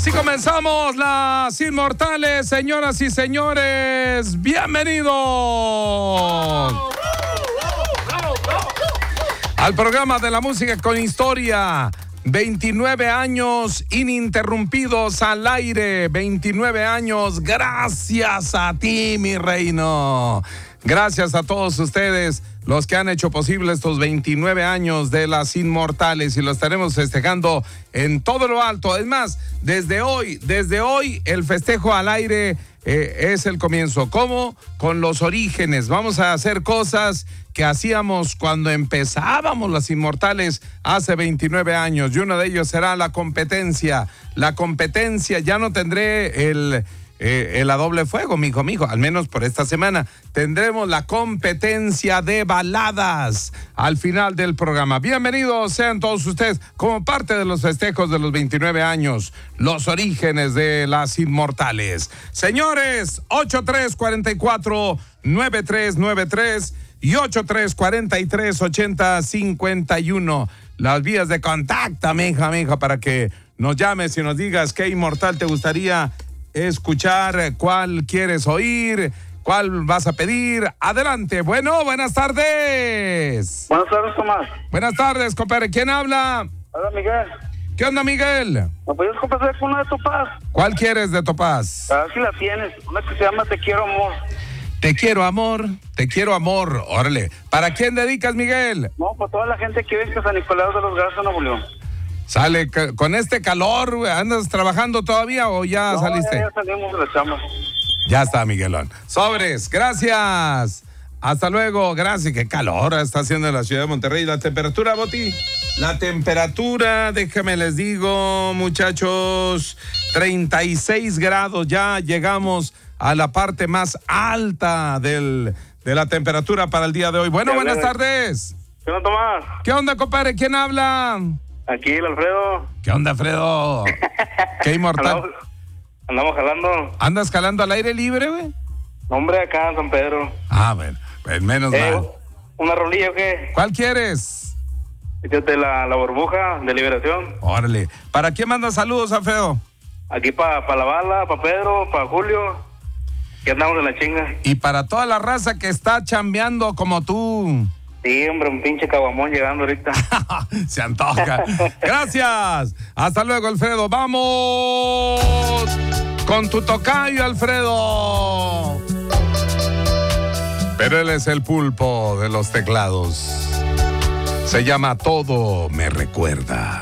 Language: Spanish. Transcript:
Así comenzamos las Inmortales, señoras y señores, bienvenidos al programa de la música con historia. 29 años ininterrumpidos al aire, 29 años, gracias a ti, mi reino. Gracias a todos ustedes, los que han hecho posible estos 29 años de las Inmortales, y lo estaremos festejando en todo lo alto. Es más, desde hoy el festejo al aire es el comienzo. ¿Cómo? Con los orígenes. Vamos a hacer cosas que hacíamos cuando empezábamos las Inmortales hace 29 años, y uno de ellos será la competencia. La competencia, ya no tendré el a doble fuego, mijo, al menos por esta semana. Tendremos la competencia de baladas al final del programa. Bienvenidos sean todos ustedes como parte de los festejos de los 29 años, los orígenes de las Inmortales. Señores, 8344-9393 y 8343-8051. Las vías de contacto, mija, para que nos llames y nos digas qué inmortal te gustaría escuchar, cuál quieres oír, cuál vas a pedir. Adelante. Bueno, buenas tardes. Buenas tardes, Tomás. Buenas tardes, compadre. ¿Quién habla? Hola, Miguel. ¿Qué onda, Miguel? ¿Me puedes complacer con una de Topaz? ¿Cuál quieres de Topaz? A ver si la tienes. Una que se llama Te Quiero Amor. Te quiero amor, te quiero amor. Órale. ¿Para quién dedicas, Miguel? No, para toda la gente que vive en San Nicolás de los Garza, Nuevo León. Sale con este calor, güey. ¿Andas trabajando todavía o ya saliste? Ya salimos de la chamba. Ya está, Miguelón. Sobres, gracias. Hasta luego, gracias. Qué calor está haciendo en la ciudad de Monterrey. ¿La temperatura, Boti? La temperatura, déjame les digo, muchachos, 36 grados. Ya llegamos a la parte más alta de la temperatura para el día de hoy. Bueno, buenas tardes. ¿Qué onda, Tomás? ¿Qué onda, compadre? ¿Quién habla? Aquí, el Alfredo. ¿Qué onda, Alfredo? ¿Qué inmortal? Andamos jalando. ¿Andas jalando al aire libre, güey? Hombre, acá en San Pedro. Ah, bueno, pues menos mal. ¿Una rolilla o qué? ¿Cuál quieres? Fíjate, la burbuja de liberación. Órale. ¿Para quién mandas saludos, Alfredo? Aquí para la bala, para Pedro, para Julio. Que andamos en la chinga. Y para toda la raza que está chambeando como tú. Sí, hombre, un pinche caguamón llegando ahorita. Se antoja. Gracias. Hasta luego, Alfredo. ¡Vamos con tu tocayo, Alfredo! Pero él es el pulpo de los teclados. Se llama Todo Me Recuerda.